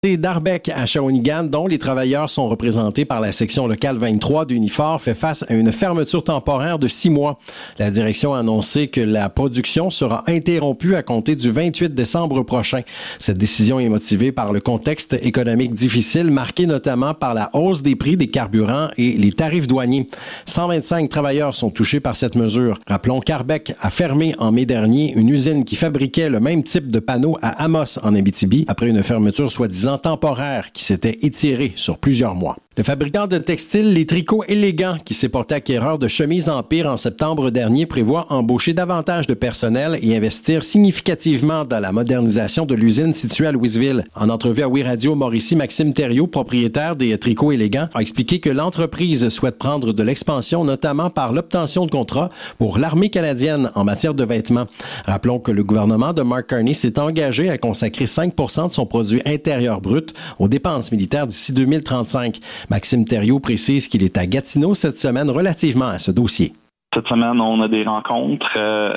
D'Arbec à Shawinigan, dont les travailleurs sont représentés par la section locale 23 d'Unifor, fait face à une fermeture temporaire de 6 mois. La direction a annoncé que la production sera interrompue à compter du 28 décembre prochain. Cette décision est motivée par le contexte économique difficile, marqué notamment par la hausse des prix des carburants et les tarifs douaniers. 125 travailleurs sont touchés par cette mesure. Rappelons qu'Arbec a fermé en mai dernier une usine qui fabriquait le même type de panneaux à Amos en Abitibi, après une fermeture soi-disant temporaire qui s'était étirée sur plusieurs mois. Le fabricant de textiles Les Tricots Élégants, qui s'est porté acquéreur de chemises Empire en septembre dernier, prévoit embaucher davantage de personnel et investir significativement dans la modernisation de l'usine située à Louisville. En entrevue à Oui Radio, Mauricie, Maxime Thériault, propriétaire des Tricots Élégants, a expliqué que l'entreprise souhaite prendre de l'expansion, notamment par l'obtention de contrats pour l'armée canadienne en matière de vêtements. Rappelons que le gouvernement de Mark Carney s'est engagé à consacrer 5% de son produit intérieur brut aux dépenses militaires d'ici 2035. Maxime Thériault précise qu'il est à Gatineau cette semaine relativement à ce dossier. Cette semaine, on a des rencontres.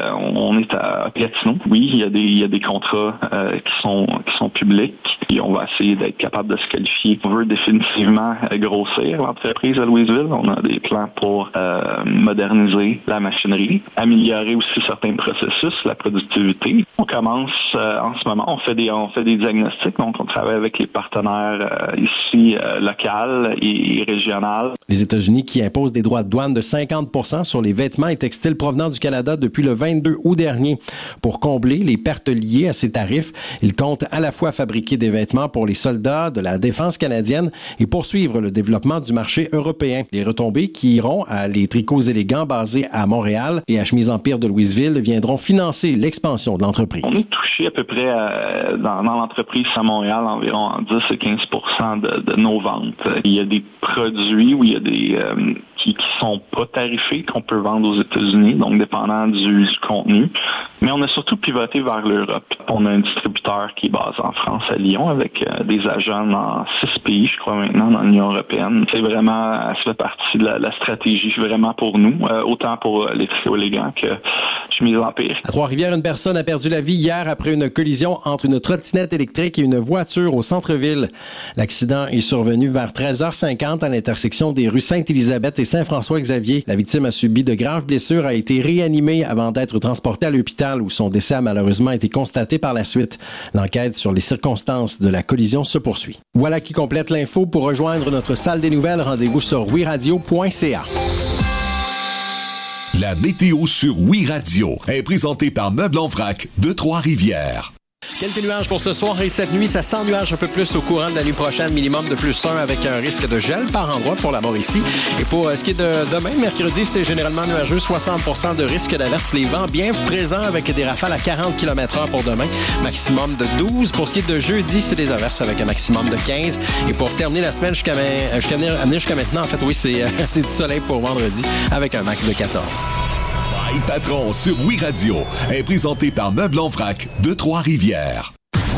On est à Gatineau. Oui, il y a des contrats qui sont publics. Et on va essayer d'être capable de se qualifier. On veut définitivement grossir l'entreprise à Louisville. On a des plans pour moderniser la machinerie, améliorer aussi certains processus, la productivité. On commence en ce moment. On fait des diagnostics. Donc, on travaille avec les partenaires ici locaux et régionaux. Les États-Unis qui imposent des droits de douane de 50% sur les vêtements et textiles provenant du Canada depuis le 22 août dernier. Pour combler les pertes liées à ces tarifs, ils comptent à la fois fabriquer des vêtements pour les soldats de la défense canadienne et poursuivre le développement du marché européen. Les retombées qui iront à les tricots élégants basés à Montréal et à Chemise Empire de Louisville viendront financer l'expansion de l'entreprise. On est touché à peu près dans l'entreprise à Montréal environ 10 et 15% de nos ventes. Il y a des produits où il y a des qui sont pas tarifés, qu'on peut vendre aux États-Unis, donc dépendant du contenu. Mais on a surtout pivoté vers l'Europe. On a un distributeur qui est basé en France, à Lyon, avec des agents dans 6 pays, je crois maintenant, dans l'Union européenne. Ça fait partie de la stratégie vraiment pour nous, autant pour les tricots élégants que Chemise Empire. À Trois-Rivières, une personne a perdu la vie hier après une collision entre une trottinette électrique et une voiture au centre-ville. L'accident est survenu vers 13h50 à l'intersection des rues Sainte-Élisabeth et Saint-François-Xavier. La victime a subi de graves blessures, a été réanimée avant d'être transportée à l'hôpital où son décès a malheureusement été constaté par la suite. L'enquête sur les circonstances de la collision se poursuit. Voilà qui complète l'info. Pour rejoindre notre salle des nouvelles, rendez-vous sur wiradio.ca. La météo sur Oui Radio est présentée par Meubles en Vrac de Trois-Rivières. Quelques nuages pour ce soir et cette nuit. Ça sent nuage un peu plus au courant de la nuit prochaine. Minimum de +1 avec un risque de gel par endroit pour la Mauricie. Et pour ce qui est de demain, mercredi, c'est généralement nuageux. 60% de risque d'averse. Les vents bien présents avec des rafales à 40 km/h pour demain. Maximum de 12. Pour ce qui est de jeudi, c'est des averses avec un maximum de 15. Et pour terminer la semaine jusqu'à maintenant, en fait, oui, c'est du soleil pour vendredi avec un max de 14. Patron sur Oui Radio est présenté par Meubles en Vrac de Trois-Rivières.